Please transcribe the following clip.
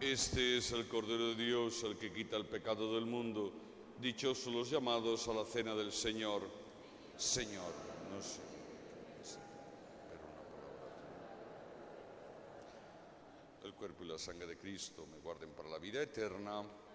Este es el Cordero de Dios, el que quita el pecado del mundo. Dichosos los llamados a la cena del Señor. Señor, no sé, pero una palabra. El cuerpo y la sangre de Cristo me guarden para la vida eterna.